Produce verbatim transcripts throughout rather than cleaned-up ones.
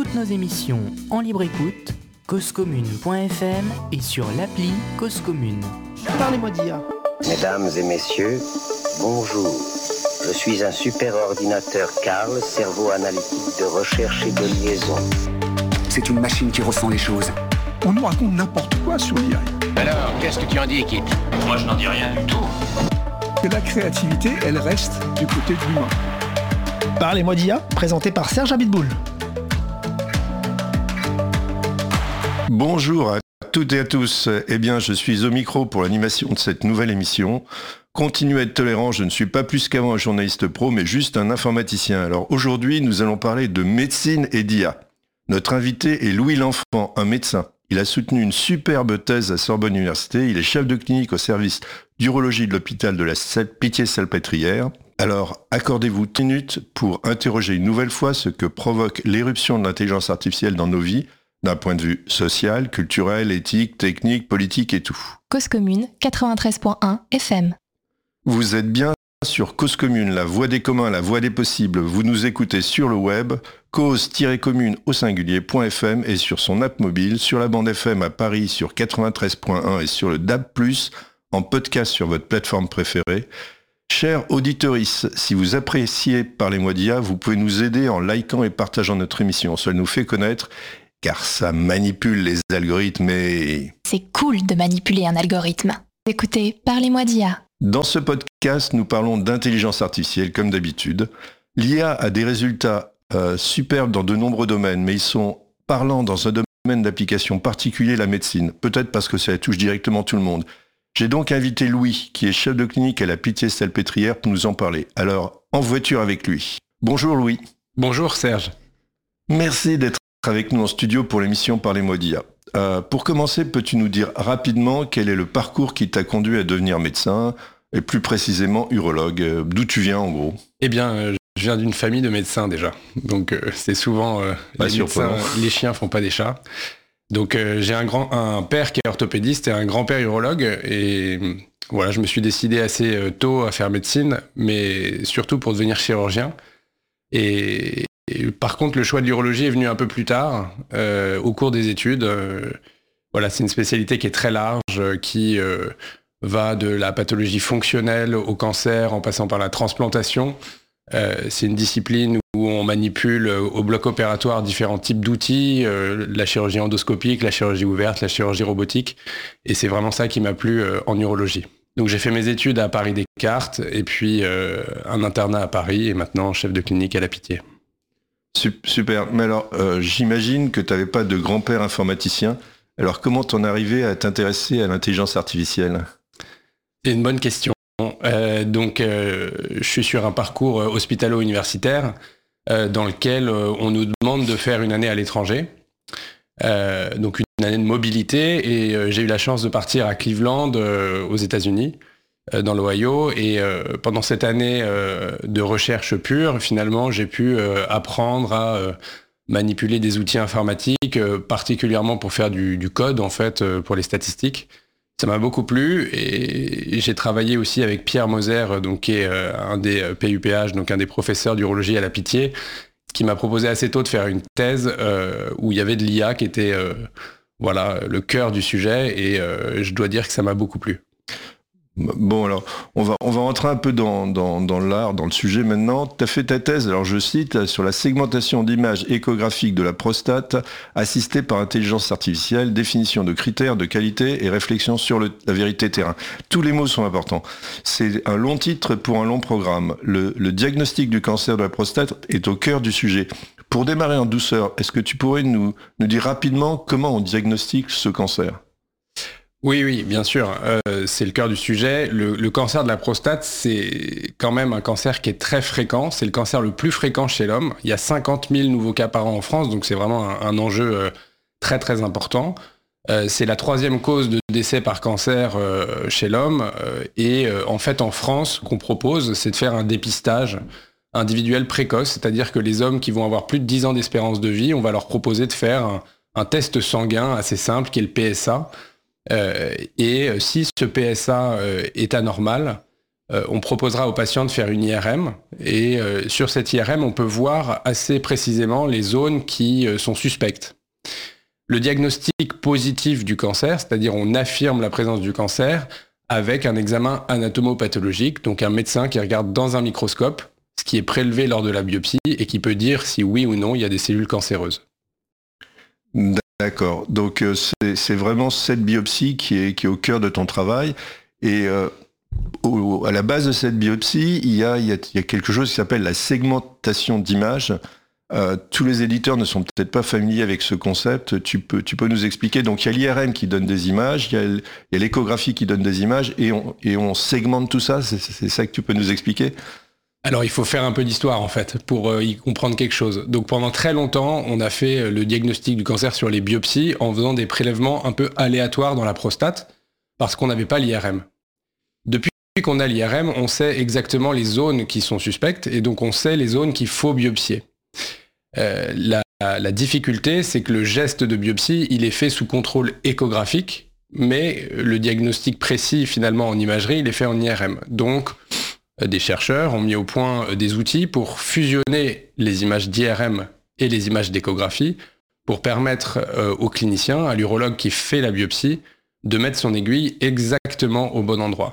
toutes nos émissions en libre écoute, causecommune point f m et sur l'appli Cause Commune. Parlez-moi d'I A. Mesdames et messieurs, bonjour. Je suis un super ordinateur Karl, cerveau analytique de recherche et de liaison. C'est une machine qui ressent les choses. On nous raconte n'importe quoi sur l'I A. Alors, qu'est-ce que tu en dis, Kit ? Moi, je n'en dis rien du tout. Que la créativité, elle reste du côté de l'humain. Parlez-moi d'I A, présenté par Serge Abitboul. Bonjour à toutes et à tous. Eh bien, je suis au micro pour l'animation de cette nouvelle émission. Continuez à être tolérant, je ne suis pas plus qu'avant un journaliste pro, mais juste un informaticien. Alors aujourd'hui, nous allons parler de médecine et d'I A. Notre invité est Louis L'Enfant, un médecin. Il a soutenu une superbe thèse à Sorbonne Université. Il est chef de clinique au service d'urologie de l'hôpital de la Pitié-Salpêtrière. Alors, accordez-vous dix minutes pour interroger une nouvelle fois ce que provoque l'éruption de l'intelligence artificielle dans nos vies, d'un point de vue social, culturel, éthique, technique, politique et tout. Cause Commune, quatre-vingt-treize point un F M. Vous êtes bien sur Cause Commune, la voix des communs, la voix des possibles. Vous nous écoutez sur le web, cause-commune au singulier.fm et sur son app mobile, sur la bande F M à Paris sur quatre-vingt-treize point un et sur le D A B plus, en podcast sur votre plateforme préférée. Chers auditorices, si vous appréciez Parlez-moi d'I A, vous pouvez nous aider en likant et partageant notre émission. Cela nous fait connaître, car ça manipule les algorithmes et... C'est cool de manipuler un algorithme. Écoutez, Parlez-moi d'I A. Dans ce podcast, nous parlons d'intelligence artificielle, comme d'habitude. L'I A a des résultats euh, superbes dans de nombreux domaines, mais ils sont parlants dans un domaine d'application particulier, la médecine. Peut-être parce que ça touche directement tout le monde. J'ai donc invité Louis, qui est chef de clinique à la Pitié-Salpêtrière, pour nous en parler. Alors, en voiture avec lui. Bonjour Louis. Bonjour Serge. Merci d'être avec nous en studio pour l'émission Parlez-moi d'I A. Euh, pour commencer, peux-tu nous dire rapidement quel est le parcours qui t'a conduit à devenir médecin, et plus précisément urologue, euh, d'où tu viens en gros ? Eh bien, euh, je viens d'une famille de médecins déjà, donc euh, c'est souvent euh, les médecins, les chiens font pas des chats. Donc euh, j'ai un, grand, un père qui est orthopédiste et un grand-père urologue, et voilà, je me suis décidé assez euh, tôt à faire médecine, mais surtout pour devenir chirurgien. Et, et par contre, le choix de l'urologie est venu un peu plus tard, euh, au cours des études. Euh, voilà, c'est une spécialité qui est très large, qui euh, va de la pathologie fonctionnelle au cancer, en passant par la transplantation. Euh, c'est une discipline où on manipule au bloc opératoire différents types d'outils, euh, la chirurgie endoscopique, la chirurgie ouverte, la chirurgie robotique. Et c'est vraiment ça qui m'a plu euh, en urologie. Donc j'ai fait mes études à Paris-Descartes, et puis euh, un internat à Paris, et maintenant chef de clinique à la Pitié. Super. Mais alors, euh, j'imagine que tu n'avais pas de grand-père informaticien. Alors, comment t'en es arrivé à t'intéresser à l'intelligence artificielle ? C'est une bonne question. Euh, donc, euh, je suis sur un parcours hospitalo-universitaire euh, dans lequel euh, on nous demande de faire une année à l'étranger. Euh, donc, une année de mobilité. Et euh, j'ai eu la chance de partir à Cleveland, euh, aux États-Unis, dans l'Ohio, et euh, pendant cette année euh, de recherche pure, finalement, j'ai pu euh, apprendre à euh, manipuler des outils informatiques, euh, particulièrement pour faire du, du code, en fait, euh, pour les statistiques. Ça m'a beaucoup plu, et, et j'ai travaillé aussi avec Pierre Moser, donc, qui est euh, un des P U P H, donc un des professeurs d'urologie à la Pitié, qui m'a proposé assez tôt de faire une thèse euh, où il y avait de l'I A qui était euh, voilà, le cœur du sujet, et euh, je dois dire que ça m'a beaucoup plu. Bon, alors, on va, on va rentrer un peu dans, dans, dans l'art, dans le sujet maintenant. Tu as fait ta thèse, alors je cite, sur la segmentation d'images échographiques de la prostate assistée par intelligence artificielle, définition de critères de qualité et réflexion sur le, la vérité terrain. Tous les mots sont importants. C'est un long titre pour un long programme. Le, le diagnostic du cancer de la prostate est au cœur du sujet. Pour démarrer en douceur, est-ce que tu pourrais nous, nous dire rapidement comment on diagnostique ce cancer ? Oui, oui, bien sûr, euh, c'est le cœur du sujet. Le, le cancer de la prostate, c'est quand même un cancer qui est très fréquent. C'est le cancer le plus fréquent chez l'homme. Il y a cinquante mille nouveaux cas par an en France, donc c'est vraiment un, un enjeu euh, très très important. Euh, c'est la troisième cause de décès par cancer euh, chez l'homme. Euh, et euh, en fait, en France, ce qu'on propose, c'est de faire un dépistage individuel précoce, c'est-à-dire que les hommes qui vont avoir plus de dix ans d'espérance de vie, on va leur proposer de faire un, un test sanguin assez simple qui est le P S A. Euh, et si ce P S A euh, est anormal, euh, on proposera aux patients de faire une I R M et euh, sur cette I R M, on peut voir assez précisément les zones qui euh, sont suspectes. Le diagnostic positif du cancer, c'est-à-dire on affirme la présence du cancer avec un examen anatomopathologique, donc un médecin qui regarde dans un microscope ce qui est prélevé lors de la biopsie et qui peut dire si oui ou non il y a des cellules cancéreuses. D'accord, donc euh, c'est, c'est vraiment cette biopsie qui est, qui est au cœur de ton travail et euh, au, à la base de cette biopsie, il y a, il y a, il y a quelque chose qui s'appelle la segmentation d'images. Euh, tous les éditeurs ne sont peut-être pas familiers avec ce concept. Tu peux, tu peux nous expliquer. Donc, il y a l'I R M qui donne des images, il y a, il y a l'échographie qui donne des images, et on, et on segmente tout ça. C'est, c'est ça que tu peux nous expliquer ? Alors, il faut faire un peu d'histoire, en fait, pour euh, y comprendre quelque chose. Donc, pendant très longtemps, on a fait le diagnostic du cancer sur les biopsies en faisant des prélèvements un peu aléatoires dans la prostate, parce qu'on n'avait pas l'I R M. Depuis qu'on a l'I R M, on sait exactement les zones qui sont suspectes, et donc on sait les zones qu'il faut biopsier. Euh, la, la difficulté, c'est que le geste de biopsie, il est fait sous contrôle échographique, mais le diagnostic précis, finalement, en imagerie, il est fait en I R M. Donc, euh, des chercheurs ont mis au point euh, des outils pour fusionner les images d'I R M et les images d'échographie pour permettre euh, au clinicien, à l'urologue qui fait la biopsie, de mettre son aiguille exactement au bon endroit.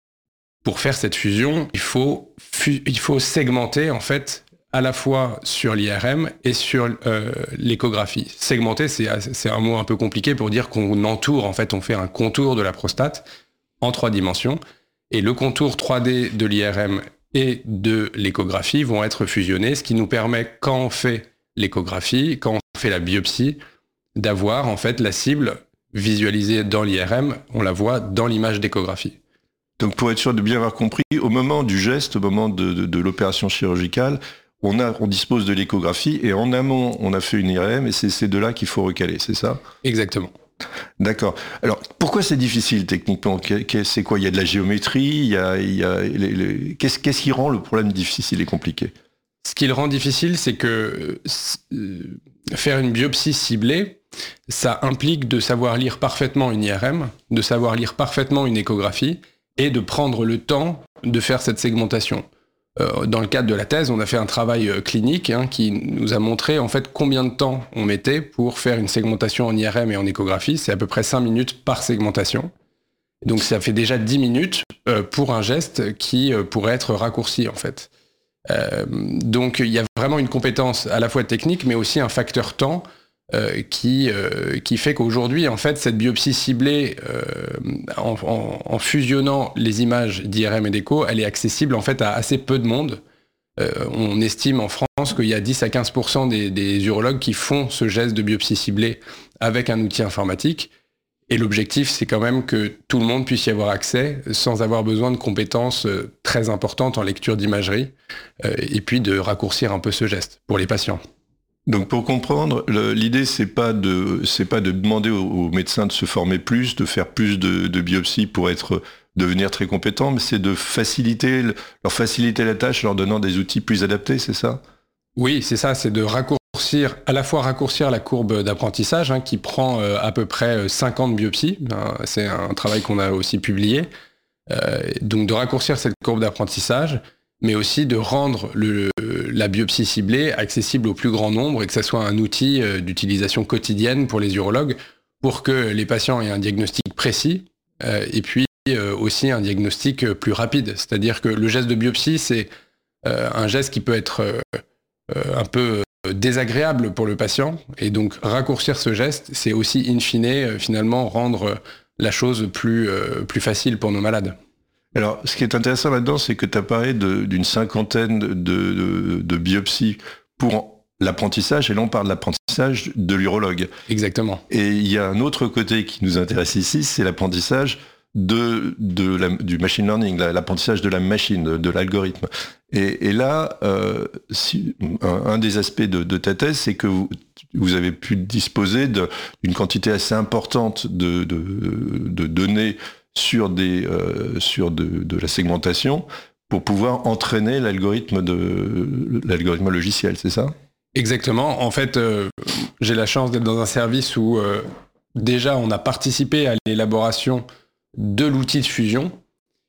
Pour faire cette fusion, il faut, fu- il faut segmenter, en fait, à la fois sur l'I R M et sur euh, l'échographie. Segmenter, c'est, c'est un mot un peu compliqué pour dire qu'on entoure, en fait, on fait un contour de la prostate en trois dimensions. Et le contour trois D de l'I R M et de l'échographie vont être fusionnés, ce qui nous permet, quand on fait l'échographie, quand on fait la biopsie, d'avoir, en fait, la cible visualisée dans l'I R M, on la voit dans l'image d'échographie. Donc, pour être sûr de bien avoir compris, au moment du geste, au moment de, de, de l'opération chirurgicale, On, a, on dispose de l'échographie et en amont, on a fait une I R M et c'est ces deux-là qu'il faut recaler, c'est ça ? Exactement. D'accord. Alors, pourquoi c'est difficile techniquement ? C'est quoi ? Il y a de la géométrie, il y a, il y a les, les... Qu'est-ce, qu'est-ce qui rend le problème difficile et compliqué ? Ce qui le rend difficile, c'est que euh, faire une biopsie ciblée, ça implique de savoir lire parfaitement une I R M, de savoir lire parfaitement une échographie et de prendre le temps de faire cette segmentation. Dans le cadre de la thèse, on a fait un travail clinique hein, qui nous a montré en fait combien de temps on mettait pour faire une segmentation en I R M et en échographie. C'est à peu près cinq minutes par segmentation. Donc ça fait déjà dix minutes euh, pour un geste qui euh, pourrait être raccourci en fait. Euh, donc il y a vraiment une compétence à la fois technique mais aussi un facteur temps euh, qui, euh, qui fait qu'aujourd'hui en fait cette biopsie ciblée euh, en, en, en fusionnant les images d'I R M et d'écho, elle est accessible en fait à assez peu de monde. Euh, on estime en France qu'il y a dix à quinze pour cent des, des urologues qui font ce geste de biopsie ciblée avec un outil informatique. Et l'objectif, c'est quand même que tout le monde puisse y avoir accès sans avoir besoin de compétences très importantes en lecture d'imagerie euh, et puis de raccourcir un peu ce geste pour les patients. Donc pour comprendre, le, l'idée c'est pas de c'est pas de demander aux, aux médecins de se former plus, de faire plus de, de biopsies pour être devenir très compétents, mais c'est de faciliter leur faciliter la tâche, leur donnant des outils plus adaptés, c'est ça ? Oui, c'est ça, c'est de raccourcir à la fois raccourcir la courbe d'apprentissage hein, qui prend euh, à peu près cinquante biopsies. Hein, c'est un travail qu'on a aussi publié. Euh, donc de raccourcir cette courbe d'apprentissage, mais aussi de rendre le, la biopsie ciblée accessible au plus grand nombre et que ça soit un outil d'utilisation quotidienne pour les urologues pour que les patients aient un diagnostic précis euh, et puis euh, aussi un diagnostic plus rapide. C'est-à-dire que le geste de biopsie, c'est euh, un geste qui peut être euh, un peu désagréable pour le patient et donc raccourcir ce geste, c'est aussi in fine euh, finalement rendre la chose plus, euh, plus facile pour nos malades. Alors, ce qui est intéressant là-dedans, c'est que tu as parlé de, d'une cinquantaine de, de, de biopsies pour l'apprentissage, et là on parle de l'apprentissage de l'urologue. Exactement. Et il y a un autre côté qui nous intéresse ici, c'est l'apprentissage de, de la, du machine learning, l'apprentissage de la machine, de, de l'algorithme. Et, et là, euh, si, un, un des aspects de, de ta thèse, c'est que vous, vous avez pu disposer de, d'une quantité assez importante de, de, de données sur, des, euh, sur de, de la segmentation pour pouvoir entraîner l'algorithme, de, l'algorithme logiciel, c'est ça ? Exactement. En fait, euh, j'ai la chance d'être dans un service où euh, déjà on a participé à l'élaboration de l'outil de fusion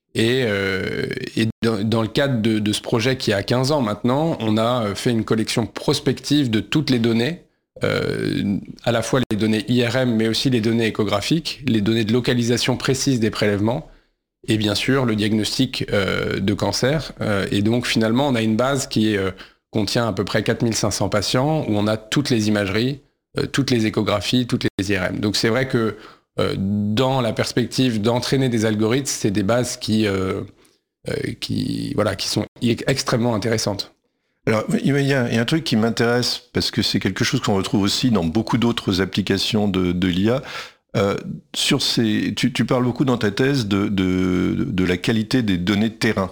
Et, euh, et dans, dans le cadre de, de ce projet qui a quinze ans maintenant, on a fait une collection prospective de toutes les données, euh, à la fois les données I R M, mais aussi les données échographiques, les données de localisation précise des prélèvements, et bien sûr le diagnostic euh, de cancer. Euh, et donc finalement, on a une base qui est, euh, contient à peu près quatre mille cinq cents patients, où on a toutes les imageries, euh, toutes les échographies, toutes les I R M. Donc c'est vrai que euh, dans la perspective d'entraîner des algorithmes, c'est des bases qui, euh, euh, qui, voilà, qui sont extrêmement intéressantes. Alors, il y, a, il y a un truc qui m'intéresse, parce que c'est quelque chose qu'on retrouve aussi dans beaucoup d'autres applications de, de l'I A. Euh, sur ces, tu, tu parles beaucoup dans ta thèse de, de, de la qualité des données de terrain.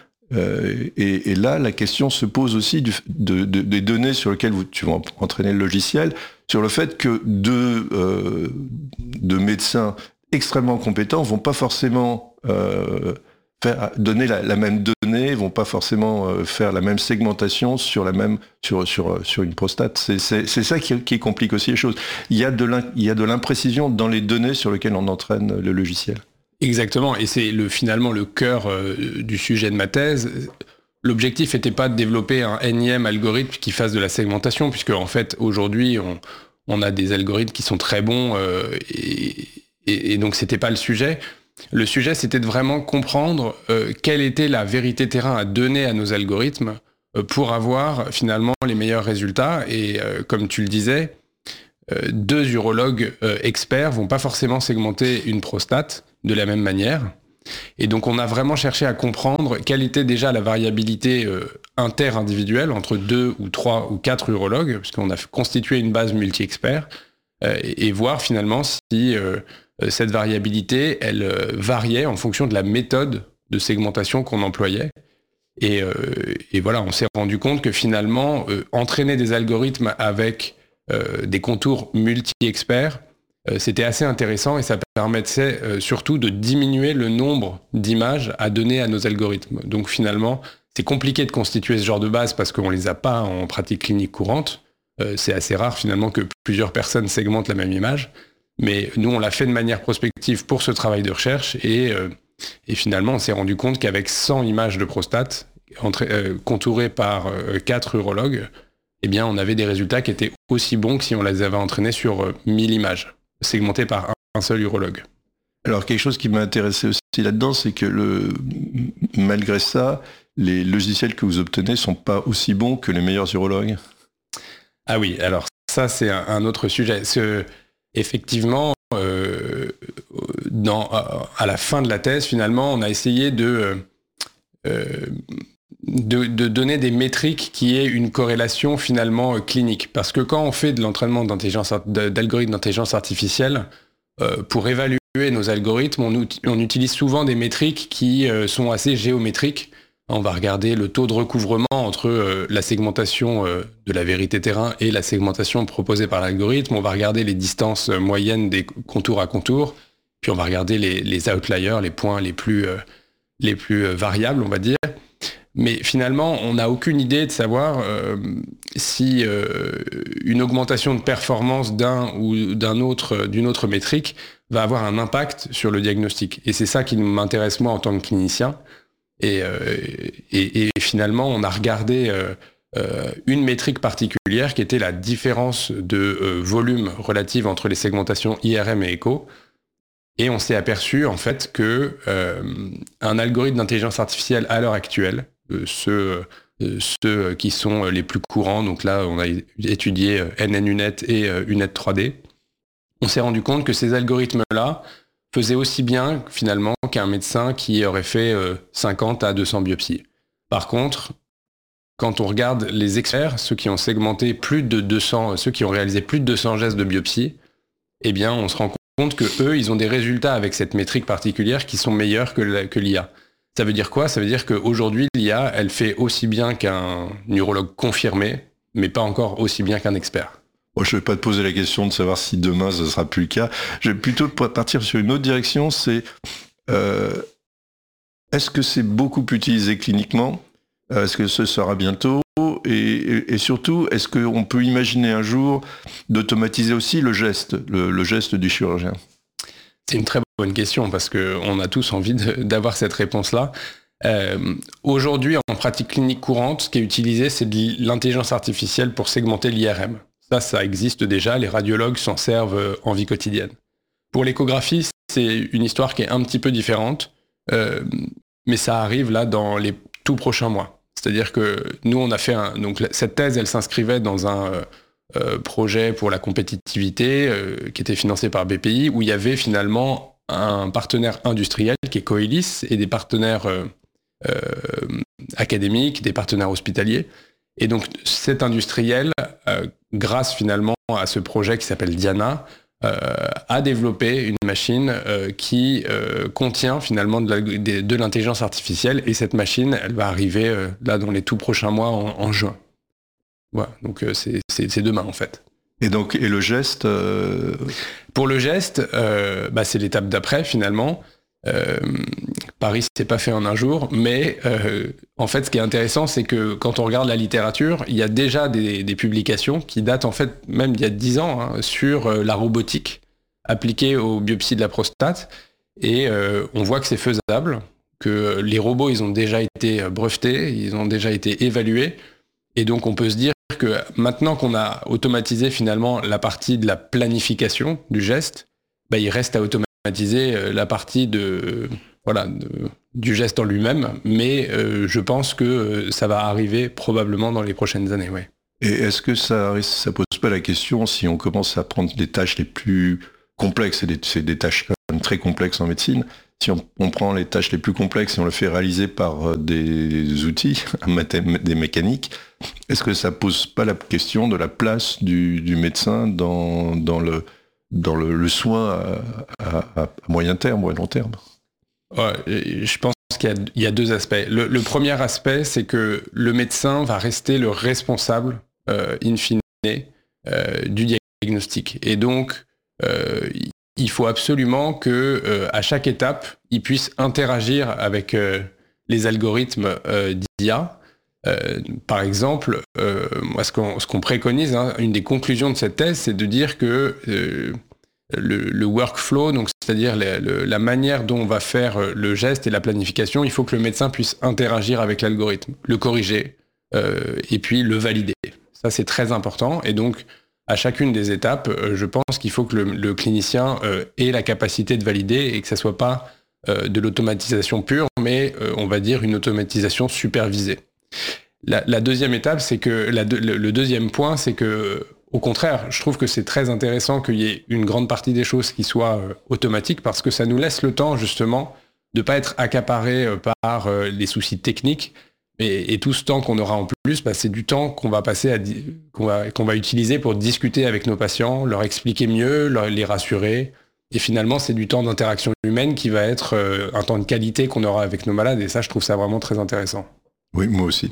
Euh, et, et là, la question se pose aussi du, de, de, des données sur lesquelles vous, tu vas entraîner le logiciel, sur le fait que deux, euh, deux médecins extrêmement compétents vont pas forcément euh, faire, donner la, la même donnée, vont pas forcément euh, faire la même segmentation sur la même sur sur sur une prostate. C'est c'est, c'est ça qui, qui complique aussi les choses. Il y a de l'in, il y a de l'imprécision dans les données sur lesquelles on entraîne le logiciel. Exactement, et c'est le, finalement le cœur euh, du sujet de ma thèse. L'objectif n'était pas de développer un énième algorithme qui fasse de la segmentation, puisque en fait aujourd'hui on, on a des algorithmes qui sont très bons, euh, et, et, et donc c'était pas le sujet. Le sujet c'était de vraiment comprendre euh, quelle était la vérité terrain à donner à nos algorithmes euh, pour avoir finalement les meilleurs résultats. Et euh, comme tu le disais, euh, deux urologues euh, experts vont pas forcément segmenter une prostate de la même manière. Et donc on a vraiment cherché à comprendre quelle était déjà la variabilité euh, inter-individuelle entre deux ou trois ou quatre urologues, puisqu'on a constitué une base multi-experts, euh, et, et voir finalement si euh, cette variabilité, elle euh, variait en fonction de la méthode de segmentation qu'on employait. Et, euh, et voilà, on s'est rendu compte que finalement, euh, entraîner des algorithmes avec euh, des contours multi-experts, c'était assez intéressant et ça permettait euh, surtout de diminuer le nombre d'images à donner à nos algorithmes. Donc finalement, c'est compliqué de constituer ce genre de base parce qu'on ne les a pas en pratique clinique courante. Euh, c'est assez rare finalement que plusieurs personnes segmentent la même image. Mais nous, on l'a fait de manière prospective pour ce travail de recherche et, euh, et finalement, on s'est rendu compte qu'avec cent images de prostate entre, euh, contourées par euh, quatre urologues, eh bien, on avait des résultats qui étaient aussi bons que si on les avait entraînés sur euh, mille images. Segmenté par un seul urologue. Alors quelque chose qui m'a intéressé aussi là-dedans, c'est que le, malgré ça, les logiciels que vous obtenez ne sont pas aussi bons que les meilleurs urologues. Ah oui, alors ça c'est un, un autre sujet. Ce, effectivement, euh, dans, à la fin de la thèse, finalement, on a essayé de, euh, de, de donner des métriques qui aient une corrélation finalement clinique. Parce que quand on fait de l'entraînement d'intelligence, d'algorithmes d'intelligence artificielle, euh, pour évaluer nos algorithmes, on, on utilise souvent des métriques qui euh, sont assez géométriques. On va regarder le taux de recouvrement entre euh, la segmentation euh, de la vérité terrain et la segmentation proposée par l'algorithme. On va regarder les distances moyennes des contours à contours. Puis on va regarder les, les outliers, les points les plus, euh, les plus variables, on va dire. Mais finalement, on n'a aucune idée de savoir euh, si euh, une augmentation de performance d'un ou d'un autre, d'une autre métrique va avoir un impact sur le diagnostic. Et c'est ça qui m'intéresse moi en tant que clinicien. Et, euh, et, et finalement, on a regardé euh, euh, une métrique particulière qui était la différence de euh, volume relative entre les segmentations I R M et écho. Et on s'est aperçu en fait que euh, un algorithme d'intelligence artificielle à l'heure actuelle, euh, ceux, euh, ceux qui sont les plus courants, donc là on a étudié N N U Net et euh, U Net trois D, on s'est rendu compte que ces algorithmes-là faisaient aussi bien finalement qu'un médecin qui aurait fait euh, cinquante à deux cents biopsies. Par contre, quand on regarde les experts, ceux qui ont segmenté plus de deux cents, ceux qui ont réalisé plus de deux cents gestes de biopsie, eh bien on se rend compte compte que eux, ils ont des résultats avec cette métrique particulière qui sont meilleurs que, la, que l'I A. Ça veut dire quoi ? Ça veut dire qu'aujourd'hui, l'I A, elle fait aussi bien qu'un neurologue confirmé, mais pas encore aussi bien qu'un expert. Bon, je ne vais pas te poser la question de savoir si demain, ce ne sera plus le cas. Je vais plutôt partir sur une autre direction, c'est euh, est-ce que c'est beaucoup utilisé cliniquement ? Est-ce que ce sera bientôt ? Et, et, et surtout, est-ce qu'on peut imaginer un jour d'automatiser aussi le geste, le, le geste du chirurgien ? C'est une très bonne question parce qu'on a tous envie de, d'avoir cette réponse-là. Euh, aujourd'hui, en pratique clinique courante, ce qui est utilisé, c'est de l'intelligence artificielle pour segmenter l'I R M. Ça, ça existe déjà, les radiologues s'en servent en vie quotidienne. Pour l'échographie, c'est une histoire qui est un petit peu différente, euh, mais ça arrive là dans les tout prochains mois. C'est-à-dire que nous, on a fait un... Donc cette thèse, elle s'inscrivait dans un euh, projet pour la compétitivité euh, qui était financé par B P I, où il y avait finalement un partenaire industriel qui est Coelis et des partenaires euh, euh, académiques, des partenaires hospitaliers. Et donc cet industriel, euh, grâce finalement à ce projet qui s'appelle Diana, euh, a développé une machine euh, qui euh, contient finalement de, la, de, de l'intelligence artificielle. Et cette machine, elle va arriver euh, là dans les tout prochains mois, en, en juin. Voilà, donc euh, c'est, c'est, c'est demain en fait. Et donc et le geste euh... Pour le geste, euh, bah, c'est l'étape d'après finalement. Euh, Paris s'est pas fait en un jour, mais euh, en fait, ce qui est intéressant, c'est que quand on regarde la littérature, il y a déjà des, des publications qui datent en fait même d'il y a dix ans hein, sur euh, la robotique appliquée aux biopsies de la prostate, et euh, on voit que c'est faisable, que les robots, ils ont déjà été brevetés, ils ont déjà été évalués, et donc on peut se dire que maintenant qu'on a automatisé finalement la partie de la planification du geste, bah, il reste à automatiser la partie de, voilà, de, du geste en lui-même, mais euh, je pense que ça va arriver probablement dans les prochaines années. Ouais. Et est-ce que ça ne pose pas la question, si on commence à prendre les tâches les plus complexes, et des, c'est des tâches quand même très complexes en médecine, si on, on prend les tâches les plus complexes et on le fait réaliser par des outils, des mécaniques, est-ce que ça ne pose pas la question de la place du, du médecin dans, dans le dans le, le soin à, à, à moyen terme ou à long terme? Ouais, je pense qu'il y a, il y a deux aspects. Le, le premier aspect, c'est que le médecin va rester le responsable, euh, in fine, euh, du diagnostic. Et donc, euh, il faut absolument que, euh, à chaque étape, il puisse interagir avec euh, les algorithmes euh, d'I A. Euh, par exemple, euh, moi, ce qu'on, ce qu'on préconise, hein, une des conclusions de cette thèse, c'est de dire que euh, le, le workflow, donc c'est-à-dire la, le, la manière dont on va faire le geste et la planification, il faut que le médecin puisse interagir avec l'algorithme, le corriger euh, et puis le valider. Ça, c'est très important. Et donc, à chacune des étapes, euh, je pense qu'il faut que le, le clinicien euh, ait la capacité de valider et que ça soit pas euh, de l'automatisation pure, mais euh, on va dire une automatisation supervisée. La, la deuxième étape, c'est que la, le, le deuxième point, c'est que, au contraire, je trouve que c'est très intéressant qu'il y ait une grande partie des choses qui soient euh, automatiques, parce que ça nous laisse le temps justement de pas être accaparé euh, par euh, les soucis techniques, et, et tout ce temps qu'on aura en plus, bah, c'est du temps qu'on va passer à qu'on va, qu'on va utiliser pour discuter avec nos patients, leur expliquer mieux, leur, les rassurer. Et finalement, c'est du temps d'interaction humaine qui va être euh, un temps de qualité qu'on aura avec nos malades, et ça, je trouve ça vraiment très intéressant. Oui, moi aussi.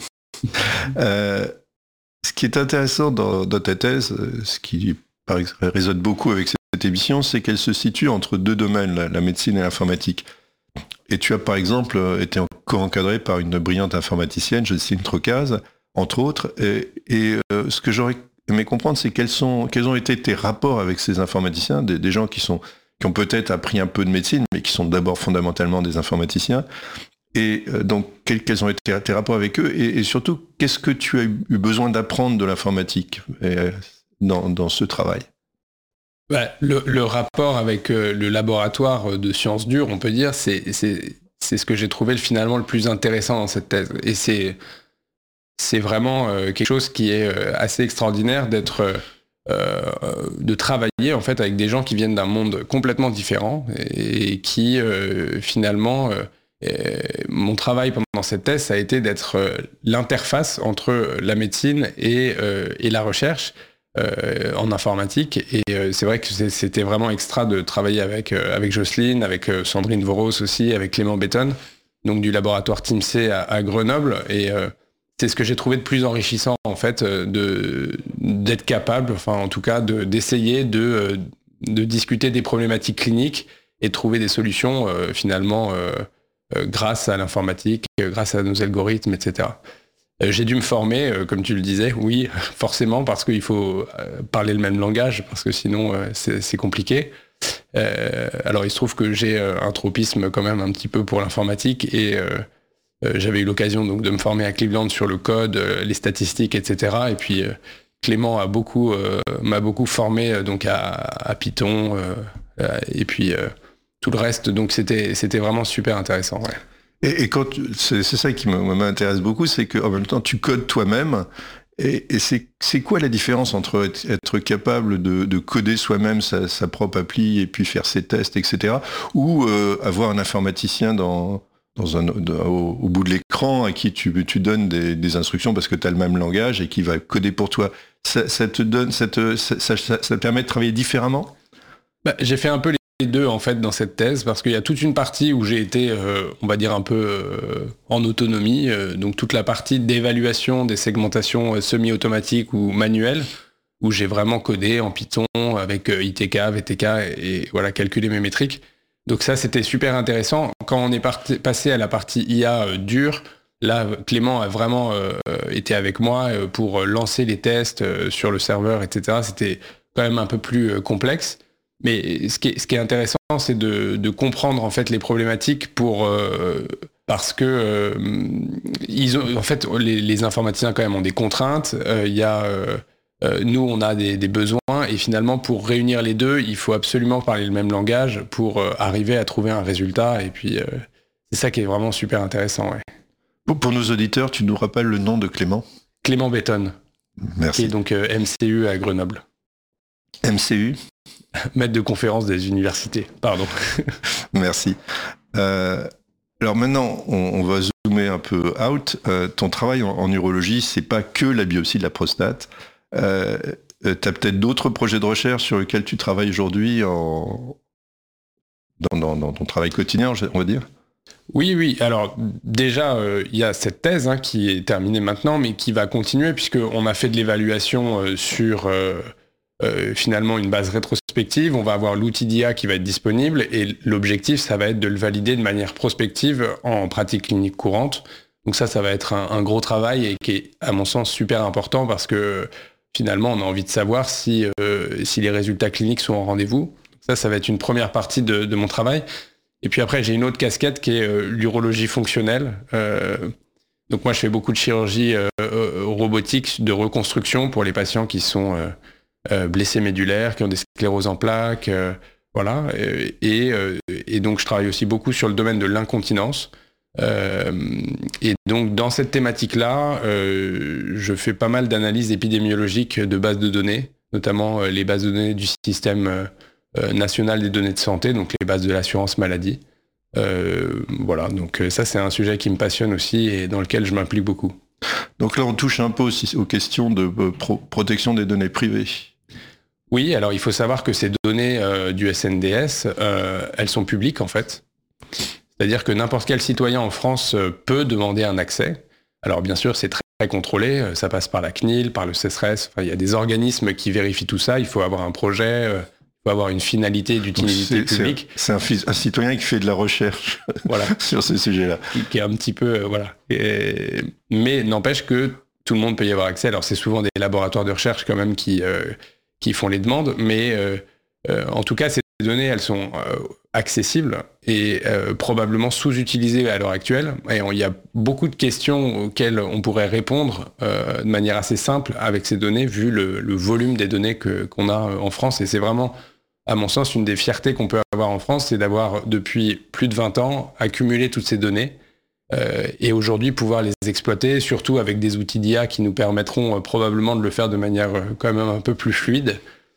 euh, ce qui est intéressant dans, dans ta thèse, ce qui par exemple, résonne beaucoup avec cette émission, c'est qu'elle se situe entre deux domaines, la, la médecine et l'informatique. Et tu as par exemple été co-encadré par une brillante informaticienne, Jocelyne Trocaz, entre autres. Et, et euh, ce que j'aurais aimé comprendre, c'est quels, sont, quels ont été tes rapports avec ces informaticiens, des, des gens qui, sont, qui ont peut-être appris un peu de médecine, mais qui sont d'abord fondamentalement des informaticiens. Et euh, donc, quels, quels ont été tes rapports avec eux, et, et surtout, qu'est-ce que tu as eu besoin d'apprendre de l'informatique euh, dans, dans ce travail? Bah, le, le rapport avec euh, le laboratoire de sciences dures, on peut dire, c'est, c'est, c'est ce que j'ai trouvé finalement le plus intéressant dans cette thèse. Et c'est, c'est vraiment euh, quelque chose qui est euh, assez extraordinaire d'être, euh, de travailler en fait avec des gens qui viennent d'un monde complètement différent et, et qui euh, finalement... Euh, Et mon travail pendant cette thèse, ça a été d'être euh, l'interface entre la médecine et, euh, et la recherche euh, en informatique. Et euh, c'est vrai que c'était vraiment extra de travailler avec, euh, avec Jocelyne, avec euh, Sandrine Voros aussi, avec Clément Béton, donc du laboratoire TIMSE à, à Grenoble. Et euh, c'est ce que j'ai trouvé de plus enrichissant, en fait, de, d'être capable, enfin en tout cas, de, d'essayer de, de discuter des problématiques cliniques et de trouver des solutions euh, finalement... Euh, grâce à l'informatique, grâce à nos algorithmes, et cetera. J'ai dû me former, comme tu le disais, oui, forcément, parce qu'il faut parler le même langage, parce que sinon, c'est, c'est compliqué. Euh, alors il se trouve que j'ai un tropisme quand même un petit peu pour l'informatique et euh, euh, j'avais eu l'occasion donc de me former à Cleveland sur le code, euh, les statistiques, et cetera. Et puis euh, Clément a beaucoup, euh, m'a beaucoup formé euh, donc à, à Python euh, euh, et puis euh, tout le reste. Donc c'était, c'était vraiment super intéressant. Ouais. Et, et quand tu, c'est, c'est ça qui m'intéresse beaucoup, c'est qu'en même temps tu codes toi-même. Et, et c'est, c'est quoi la différence entre être, être capable de, de coder soi-même sa, sa propre appli et puis faire ses tests, et cetera, ou euh, avoir un informaticien dans, dans un, de, au, au bout de l'écran à qui tu, tu donnes des, des instructions parce que tu as le même langage et qui va coder pour toi. Ça, ça te donne, ça te, ça, ça, ça te permet de travailler différemment ? Bah, j'ai fait un peu les deux en fait dans cette thèse parce qu'il y a toute une partie où j'ai été euh, on va dire un peu euh, en autonomie euh, donc toute la partie d'évaluation des segmentations euh, semi-automatiques ou manuelles où j'ai vraiment codé en Python avec euh, I T K, V T K et, et voilà calculer mes métriques. Donc ça c'était super intéressant. Quand on est parti, passé à la partie I A euh, dure, là Clément a vraiment euh, été avec moi euh, pour lancer les tests euh, sur le serveur, et cetera. C'était quand même un peu plus euh, complexe. Mais ce qui est, ce qui est intéressant, c'est de, de comprendre en fait les problématiques pour euh, parce que euh, ils ont en fait les, les informaticiens quand même ont des contraintes. Il euh, y a euh, nous on a des, des besoins et finalement pour réunir les deux, il faut absolument parler le même langage pour euh, arriver à trouver un résultat. Et puis euh, c'est ça qui est vraiment super intéressant. Ouais. Pour, pour nos auditeurs, tu nous rappelles le nom de Clément ? Clément Bétonne. Merci. Qui est donc euh, M C U à Grenoble. M C U ? Maître de conférence des universités, pardon. Merci. Euh, alors maintenant, on, on va zoomer un peu out. Euh, ton travail en, en urologie, c'est pas que la biopsie de la prostate. Euh, tu as peut-être d'autres projets de recherche sur lesquels tu travailles aujourd'hui en... dans, dans, dans ton travail quotidien, on va dire ? Oui, oui. Alors déjà, il euh, y a cette thèse hein, qui est terminée maintenant, mais qui va continuer puisqu'on a fait de l'évaluation euh, sur... Euh, Euh, finalement une base rétrospective, on va avoir l'outil d'I A qui va être disponible et l'objectif ça va être de le valider de manière prospective en pratique clinique courante. Donc ça, ça va être un, un gros travail et qui est à mon sens super important parce que finalement on a envie de savoir si, euh, si les résultats cliniques sont au rendez-vous. Ça, ça va être une première partie de, de mon travail. Et puis après j'ai une autre casquette qui est euh, l'urologie fonctionnelle. Euh, donc moi je fais beaucoup de chirurgie euh, robotique de reconstruction pour les patients qui sont... Euh, Euh, blessés médulaires, qui ont des scléroses en plaques, euh, voilà. Et, euh, et donc je travaille aussi beaucoup sur le domaine de l'incontinence. Euh, et donc dans cette thématique-là, euh, je fais pas mal d'analyses épidémiologiques de bases de données, notamment euh, les bases de données du système euh, national des données de santé, donc les bases de l'assurance maladie. Euh, voilà, donc ça c'est un sujet qui me passionne aussi et dans lequel je m'implique beaucoup. Donc là on touche un peu aussi aux questions de pro- protection des données privées. Oui, alors il faut savoir que ces données euh, du S N D S, euh, elles sont publiques en fait. C'est-à-dire que n'importe quel citoyen en France euh, peut demander un accès. Alors bien sûr, c'est très, très contrôlé, euh, ça passe par la C N I L, par le C E S R E S, enfin, il y a des organismes qui vérifient tout ça, il faut avoir un projet, euh, il faut avoir une finalité d'utilité c'est, publique. C'est, c'est un, un citoyen qui fait de la recherche voilà. sur ces sujets-là. Qui, qui est un petit peu... Euh, voilà. Et, mais n'empêche que tout le monde peut y avoir accès. Alors c'est souvent des laboratoires de recherche quand même qui... Euh, qui font les demandes, mais euh, euh, en tout cas, ces données, elles sont euh, accessibles et euh, probablement sous-utilisées à l'heure actuelle. Et il y a beaucoup de questions auxquelles on pourrait répondre euh, de manière assez simple avec ces données, vu le, le volume des données que, qu'on a en France. Et c'est vraiment, à mon sens, une des fiertés qu'on peut avoir en France, c'est d'avoir, depuis plus de vingt ans, accumulé toutes ces données euh, et aujourd'hui pouvoir les exploiter, surtout avec des outils d'I A qui nous permettront euh, probablement de le faire de manière euh, quand même un peu plus fluide.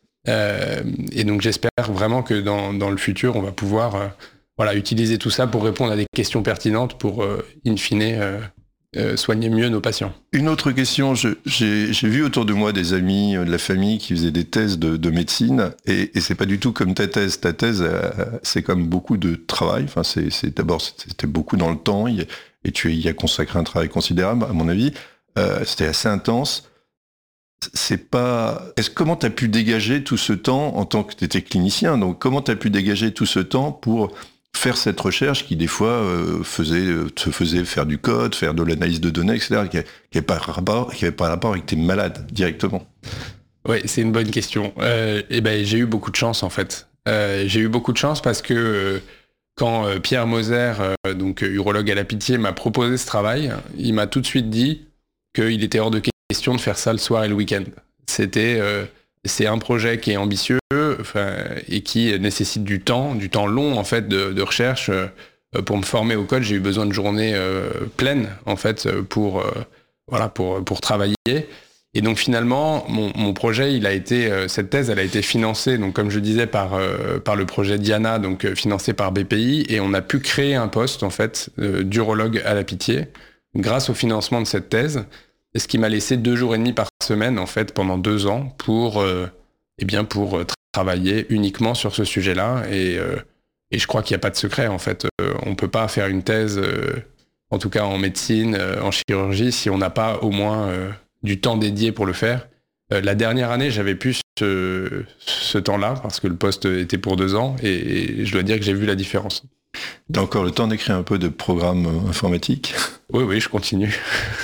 Euh, et donc j'espère vraiment que dans, dans le futur, on va pouvoir euh, voilà, utiliser tout ça pour répondre à des questions pertinentes pour, euh, in fine, euh, euh, soigner mieux nos patients. Une autre question, je, j'ai, j'ai vu autour de moi des amis de la famille qui faisaient des thèses de, de médecine, et, et c'est pas du tout comme ta thèse. Ta thèse, euh, c'est comme beaucoup de travail. Enfin, c'est, c'est d'abord c'était beaucoup dans le temps, et tu y as consacré un travail considérable, à mon avis. Euh, c'était assez intense. C'est pas. Est-ce comment tu as pu dégager tout ce temps en tant que tu étais clinicien? Donc, comment tu as pu dégager tout ce temps pour faire cette recherche qui, des fois, euh, faisait, te faisait faire du code, faire de l'analyse de données, et cetera, qui n'avait pas rapport, qui avait pas rapport avec tes malades directement? Oui, c'est une bonne question. Euh, et ben, j'ai eu beaucoup de chance, en fait. Euh, j'ai eu beaucoup de chance parce que euh, quand euh, Pierre Moser, euh, donc urologue à la Pitié, m'a proposé ce travail, il m'a tout de suite dit qu'il était hors de question de faire ça le soir et le week-end. C'était, euh, c'est un projet qui est ambitieux et qui nécessite du temps, du temps long en fait de, de recherche. Pour me former au code, j'ai eu besoin de journées euh, pleines en fait pour euh, voilà pour pour travailler. Et donc finalement, mon, mon projet, il a été euh, cette thèse, elle a été financée donc comme je disais par euh, par le projet Diana, donc euh, financé par B P I, et on a pu créer un poste en fait euh, d'urologue à la Pitié grâce au financement de cette thèse. Et ce qui m'a laissé deux jours et demi par semaine en fait pendant deux ans pour euh, eh bien pour tra- travailler uniquement sur ce sujet-là. Et euh, Et je crois qu'il n'y a pas de secret, en fait. Euh, on ne peut pas faire une thèse, euh, en tout cas en médecine, euh, en chirurgie, si on n'a pas au moins euh, du temps dédié pour le faire. Euh, la dernière année, j'avais plus ce, ce temps-là, parce que le poste était pour deux ans, et, et je dois dire que j'ai vu la différence. T'as encore le temps d'écrire un peu de programme informatique ? Oui, oui, je continue.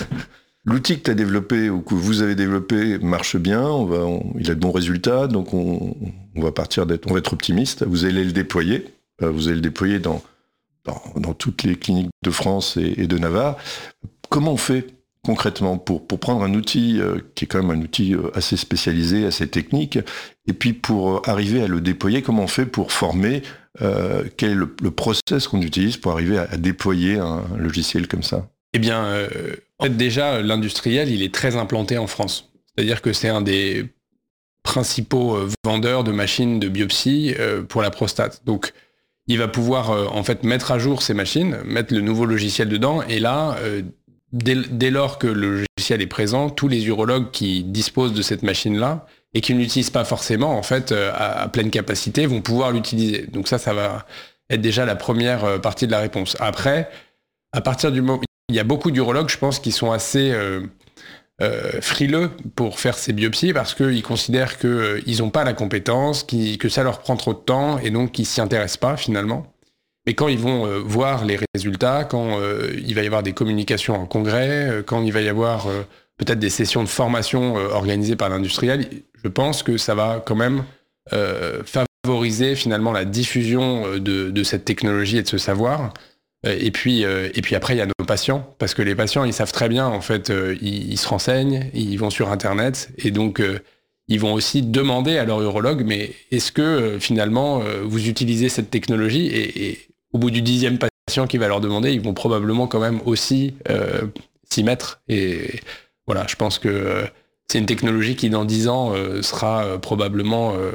L'outil que tu as développé, ou que vous avez développé, marche bien, on va, on, il a de bons résultats, donc on, on va partir d'être, on va être optimiste. Vous allez le déployer. Vous allez le déployer dans, dans, dans toutes les cliniques de France et, et de Navarre. Comment on fait concrètement pour, pour prendre un outil euh, qui est quand même un outil euh, assez spécialisé, assez technique, et puis pour arriver à le déployer, comment on fait pour former euh, quel est le, le process qu'on utilise pour arriver à, à déployer un, un logiciel comme ça ? Eh bien, euh, en fait, déjà, l'industriel, il est très implanté en France. C'est-à-dire que c'est un des principaux euh, vendeurs de machines de biopsie euh, pour la prostate. Donc, il va pouvoir euh, en fait mettre à jour ces machines, mettre le nouveau logiciel dedans, et là, euh, dès, dès lors que le logiciel est présent, tous les urologues qui disposent de cette machine-là et qui ne l'utilisent pas forcément en fait euh, à, à pleine capacité vont pouvoir l'utiliser. Donc ça, ça va être déjà la première euh, partie de la réponse. Après, à partir du moment, il y a beaucoup d'urologues, je pense, qui sont assez euh, Euh, frileux pour faire ces biopsies parce qu'ils considèrent qu'ils n'ont pas la compétence, qu que ça leur prend trop de temps et donc qu'ils ne s'y intéressent pas finalement. Mais quand ils vont euh, voir les résultats, quand euh, il va y avoir des communications en congrès, euh, quand il va y avoir euh, peut-être des sessions de formation euh, organisées par l'industriel, je pense que ça va quand même euh, favoriser finalement la diffusion de, de cette technologie et de ce savoir. Et puis, euh, et puis après, il y a nos patients, parce que les patients, ils savent très bien, en fait, euh, ils, ils se renseignent, ils vont sur Internet, et donc euh, ils vont aussi demander à leur urologue, mais est-ce que euh, finalement, euh, vous utilisez cette technologie ? et, et au bout du dixième patient qui va leur demander, ils vont probablement quand même aussi euh, s'y mettre. Et voilà, je pense que euh, c'est une technologie qui, dans dix ans, euh, sera euh, probablement euh,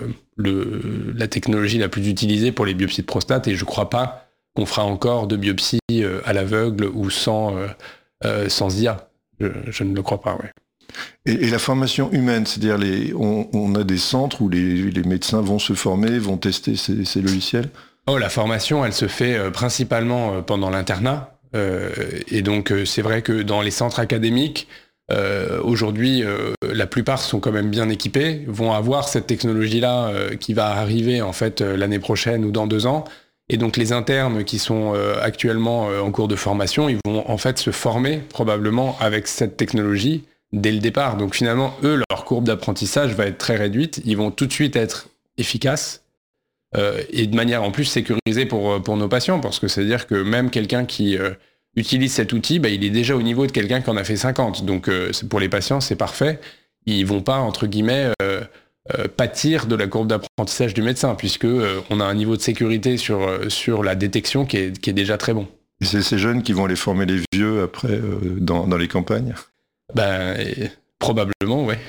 le, la technologie la plus utilisée pour les biopsies de prostate, et je ne crois pas on fera encore de biopsies euh, à l'aveugle ou sans, euh, euh, sans I A. Je, je ne le crois pas, ouais. Et, et la formation humaine, c'est-à-dire les, on, on a des centres où les, les médecins vont se former, vont tester ces, ces logiciels ? Oh, la formation, elle se fait euh, principalement euh, pendant l'internat. Euh, et donc, euh, c'est vrai que dans les centres académiques, euh, aujourd'hui, euh, la plupart sont quand même bien équipés, vont avoir cette technologie-là euh, qui va arriver en fait euh, l'année prochaine ou dans deux ans. Et donc les internes qui sont euh, actuellement euh, en cours de formation, ils vont en fait se former probablement avec cette technologie dès le départ. Donc finalement, eux, leur courbe d'apprentissage va être très réduite. Ils vont tout de suite être efficaces euh, et de manière en plus sécurisée pour, pour nos patients, parce que c'est-à-dire que même quelqu'un qui euh, utilise cet outil, bah, il est déjà au niveau de quelqu'un qui en a fait cinquante. Donc euh, pour les patients, c'est parfait. Ils vont pas, entre guillemets... Euh, Euh, pâtir de la courbe d'apprentissage du médecin, puisque euh, on a un niveau de sécurité sur, euh, sur la détection qui est, qui est déjà très bon. Et c'est ces jeunes qui vont aller former les vieux après euh, dans, dans les campagnes ? Ben, et, probablement, oui.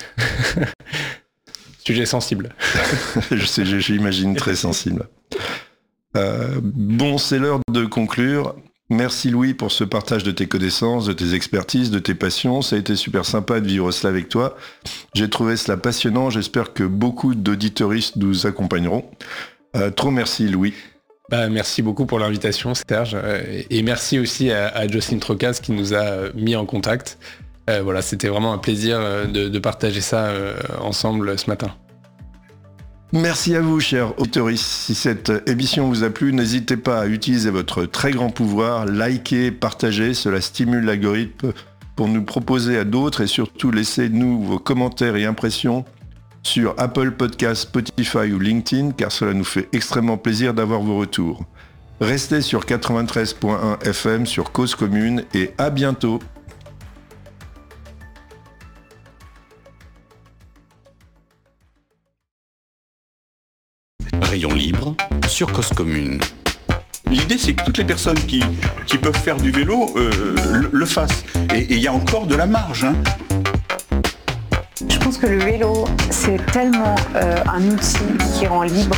Sujet sensible. Je sais, j'imagine très sensible. Euh, bon, c'est l'heure de conclure. Merci Louis pour ce partage de tes connaissances, de tes expertises, de tes passions. Ça a été super sympa de vivre cela avec toi. J'ai trouvé cela passionnant. J'espère que beaucoup d'auditeuristes nous accompagneront. Euh, trop merci Louis. Bah, merci beaucoup pour l'invitation Serge. Euh, et merci aussi à, à Jocelyne Trocaz qui nous a mis en contact. Euh, voilà, c'était vraiment un plaisir de, de partager ça euh, ensemble ce matin. Merci à vous, chers auditeurs. Si cette émission vous a plu, n'hésitez pas à utiliser votre très grand pouvoir, liker, partager, cela stimule l'algorithme pour nous proposer à d'autres et surtout laissez-nous vos commentaires et impressions sur Apple Podcasts, Spotify ou LinkedIn, car cela nous fait extrêmement plaisir d'avoir vos retours. Restez sur quatre-vingt-treize point un F M sur Cause Commune et à bientôt. Rayon libre sur Cause Commune. L'idée, c'est que toutes les personnes qui, qui peuvent faire du vélo euh, le, le fassent. Et il y a encore de la marge. Hein. Je pense que le vélo, c'est tellement euh, un outil qui rend libre.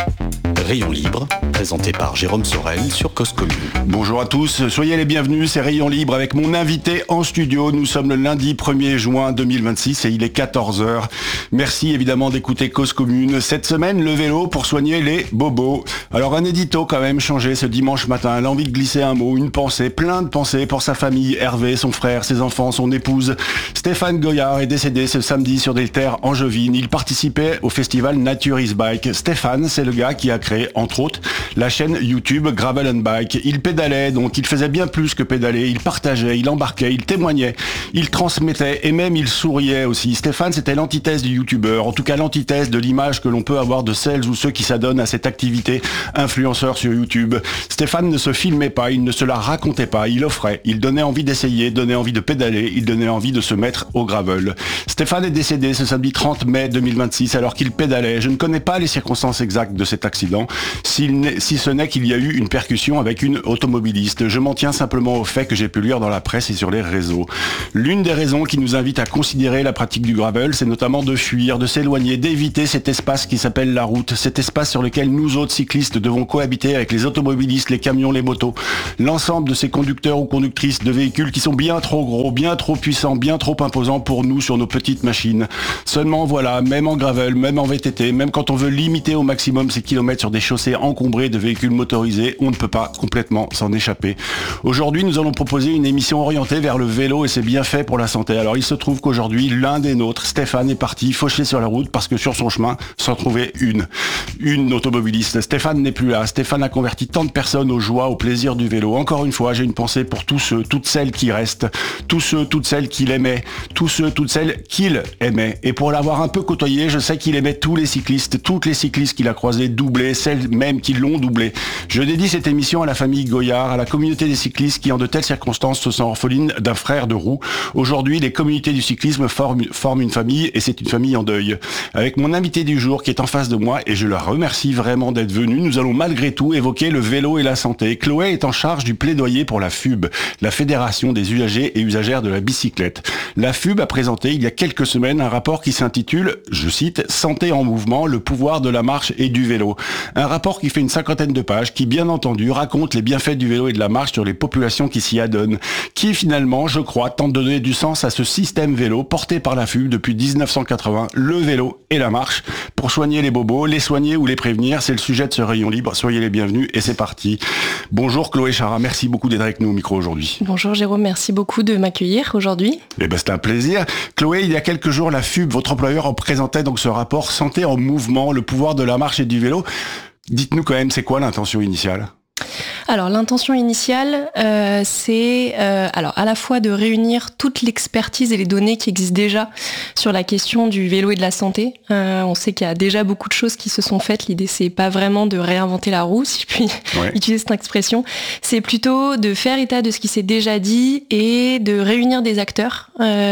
Rayon libre, présenté par Jérôme Sorel sur Cause Commune. Bonjour à tous, soyez les bienvenus, c'est Rayon libre avec mon invité en studio. Nous sommes le lundi premier juin deux mille vingt-six et il est quatorze heures. Merci évidemment d'écouter Cause Commune. Cette semaine, le vélo pour soigner les bobos. Alors un édito quand même changé ce dimanche matin. L'envie de glisser un mot, une pensée, plein de pensées pour sa famille, Hervé, son frère, ses enfants, son épouse. Stéphane Goyard est décédé ce samedi sur des terres angevines. Il participait au festival Nature is Bike. Stéphane, c'est le gars qui a créé entre autres la chaîne YouTube Gravel and Bike. Il pédalait, donc il faisait bien plus que pédaler, il partageait, il embarquait, il témoignait, il transmettait et même il souriait aussi. Stéphane, c'était l'antithèse du youtubeur, en tout cas l'antithèse de l'image que l'on peut avoir de celles ou ceux qui s'adonnent à cette activité influenceur sur YouTube. Stéphane ne se filmait pas, il ne se la racontait pas, il offrait, il donnait envie d'essayer, donnait envie de pédaler, il donnait envie de se mettre au gravel. Stéphane est décédé ce samedi trente mai deux mille vingt-six alors qu'il pédalait. Je ne connais pas les circonstances exactes de cet accident. Si, si ce n'est qu'il y a eu une percussion avec une automobiliste. Je m'en tiens simplement au fait que j'ai pu lire dans la presse et sur les réseaux. L'une des raisons qui nous invite à considérer la pratique du gravel, c'est notamment de fuir, de s'éloigner, d'éviter cet espace qui s'appelle la route, cet espace sur lequel nous autres cyclistes devons cohabiter avec les automobilistes, les camions, les motos, l'ensemble de ces conducteurs ou conductrices de véhicules qui sont bien trop gros, bien trop puissants, bien trop imposants pour nous sur nos petites machines. Seulement voilà, même en gravel, même en V T T, même quand on veut limiter au maximum ces kilomètres sur des chaussées encombrées de véhicules motorisés, on ne peut pas complètement s'en échapper. Aujourd'hui, nous allons proposer une émission orientée vers le vélo et ses bienfaits pour la santé. Alors, il se trouve qu'aujourd'hui, l'un des nôtres, Stéphane, est parti faucher sur la route parce que sur son chemin s'en trouvait une. Une automobiliste. Stéphane n'est plus là. Stéphane a converti tant de personnes aux joies, au plaisir du vélo. Encore une fois, j'ai une pensée pour tous ceux, toutes celles qui restent, tous ceux, toutes celles qu'il aimait, tous ceux, toutes celles qu'il aimait. Et pour l'avoir un peu côtoyé, je sais qu'il aimait tous les cyclistes, toutes les cyclistes qu'il a croisés, doublés, celles même qui l'ont doublé. Je dédie cette émission à la famille Goyard, à la communauté des cyclistes qui en de telles circonstances se sent orpheline d'un frère de roue. Aujourd'hui, les communautés du cyclisme forment, forment une famille et c'est une famille en deuil. Avec mon invité du jour qui est en face de moi et je la remercie vraiment d'être venue, nous allons malgré tout évoquer le vélo et la santé. Chloé est en charge du plaidoyer pour la F U B, la Fédération des usagers et usagères de la bicyclette. La F U B a présenté il y a quelques semaines un rapport qui s'intitule, je cite, Santé en mouvement, le pouvoir de la marche et du vélo. Un rapport qui fait une cinquantaine de pages, qui bien entendu raconte les bienfaits du vélo et de la marche sur les populations qui s'y adonnent, qui finalement, je crois, tente de donner du sens à ce système vélo porté par la F U B depuis dix-neuf cent quatre-vingts, le vélo et la marche, pour soigner les bobos, les soigner ou les prévenir, c'est le sujet de ce Rayon libre, soyez les bienvenus et c'est parti. Bonjour Chloé Chara, merci beaucoup d'être avec nous au micro aujourd'hui. Bonjour Jérôme, merci beaucoup de m'accueillir aujourd'hui. Eh ben c'est un plaisir. Chloé, il y a quelques jours, la F U B, votre employeur, en présentait donc ce rapport Santé en mouvement, le pouvoir de la marche et du vélo. Dites-nous quand même, c'est quoi l'intention initiale ? Alors l'intention initiale, euh, c'est euh, alors à la fois de réunir toute l'expertise et les données qui existent déjà sur la question du vélo et de la santé. Euh, on sait qu'il y a déjà beaucoup de choses qui se sont faites. L'idée, c'est pas vraiment de réinventer la roue, si je puis ouais. utiliser cette expression. C'est plutôt de faire état de ce qui s'est déjà dit et de réunir des acteurs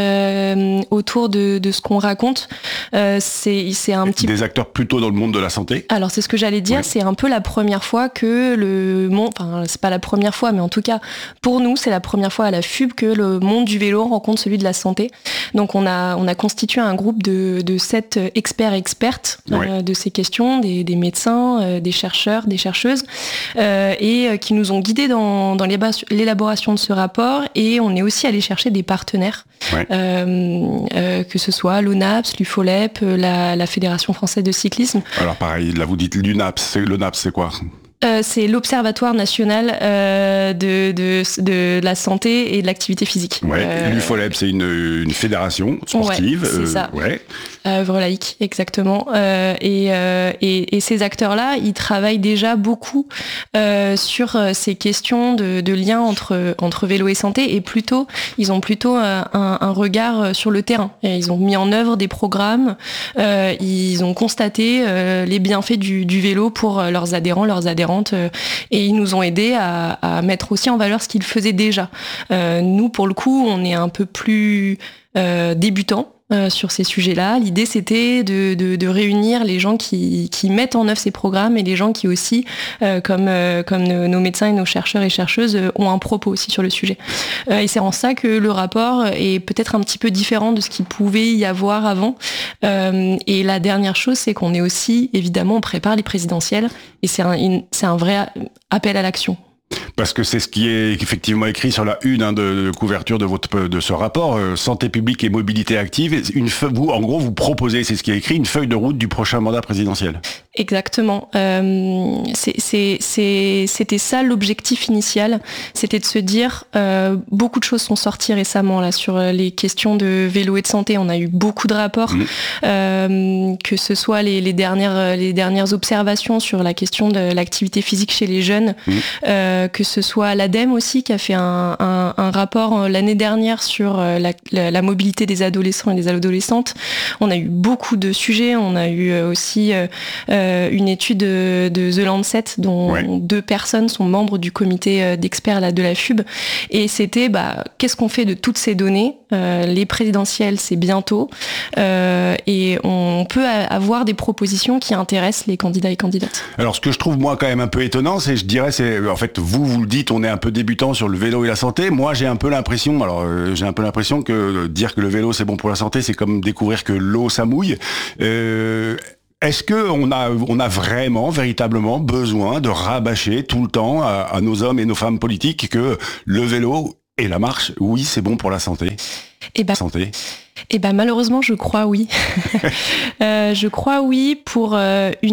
euh, autour de, de ce qu'on raconte. Euh, c'est, c'est un petit des acteurs plutôt dans le monde de la santé. Alors c'est ce que j'allais dire. Ouais. C'est un peu la première fois que le monde, enfin c'est pas la première fois, mais en tout cas pour nous c'est la première fois à la F U B que le monde du vélo rencontre celui de la santé. Donc on a on a constitué un groupe de de sept experts et expertes ouais. euh, de ces questions, des, des médecins, euh, des chercheurs, des chercheuses, euh, et euh, qui nous ont guidés dans dans l'élaboration de ce rapport. Et on est aussi allé chercher des partenaires, ouais. euh, euh, que ce soit l'O N A P S, l'U F O L E P, la, la Fédération française de cyclisme. Alors pareil, là vous dites l'U N A P S, c'est l'O N A P S, c'est quoi ? euh, C'est l'Observatoire national euh, de, de, de la santé et de l'activité physique. Ouais, euh, l'U F O L E B, c'est une, une fédération sportive. Ouais, c'est euh, ça. Ouais. Œuvre laïque, exactement. Euh, et, euh, et, et ces acteurs-là, ils travaillent déjà beaucoup euh, sur ces questions de, de lien entre, entre vélo et santé, et plutôt, ils ont plutôt un, un regard sur le terrain. Et ils ont mis en œuvre des programmes, euh, ils ont constaté euh, les bienfaits du, du vélo pour leurs adhérents, leurs adhérentes, euh, et ils nous ont aidés à, à mettre aussi en valeur ce qu'ils faisaient déjà. Euh, nous, pour le coup, on est un peu plus euh, débutants Euh, sur ces sujets-là. L'idée, c'était de, de, de réunir les gens qui, qui mettent en œuvre ces programmes et les gens qui aussi, euh, comme, euh, comme nos, nos médecins et nos chercheurs et chercheuses, euh, ont un propos aussi sur le sujet. Euh, et c'est en ça que le rapport est peut-être un petit peu différent de ce qu'il pouvait y avoir avant. Euh, et la dernière chose, c'est qu'on est aussi, évidemment, on prépare les présidentielles et c'est un, une, c'est un vrai appel à l'action. Parce que c'est ce qui est effectivement écrit sur la une hein, de, de couverture de votre de ce rapport, euh, santé publique et mobilité active. Une fe- vous, en gros, vous proposez, c'est ce qui est écrit, une feuille de route du prochain mandat présidentiel. Exactement. Euh, c'est, c'est, c'est, c'était ça l'objectif initial. C'était de se dire, euh, beaucoup de choses sont sorties récemment là sur les questions de vélo et de santé. On a eu beaucoup de rapports, mmh. euh, que ce soit les, les dernières les dernières observations sur la question de l'activité physique chez les jeunes, mmh. euh, que ce soit l'ADEME aussi qui a fait un, un, un rapport l'année dernière sur la, la, la mobilité des adolescents et des adolescentes. On a eu beaucoup de sujets. On a eu aussi euh, une étude de, de The Lancet dont ouais. deux personnes sont membres du comité d'experts là, de la F U B, et c'était bah, qu'est-ce qu'on fait de toutes ces données. Euh, les présidentielles, c'est bientôt, euh, et on peut avoir des propositions qui intéressent les candidats et candidates. Alors ce que je trouve moi quand même un peu étonnant, c'est je dirais c'est en fait vous vous le dites, on est un peu débutant sur le vélo et la santé. Moi j'ai un peu l'impression, alors euh, j'ai un peu l'impression que euh, dire que le vélo c'est bon pour la santé, c'est comme découvrir que l'eau ça mouille. Euh, Est-ce que on a, on a vraiment, véritablement besoin de rabâcher tout le temps à, à nos hommes et nos femmes politiques que le vélo et la marche, oui, c'est bon pour la santé? Et bah, santé. Et ben malheureusement, je crois oui. euh, je crois oui pour euh, une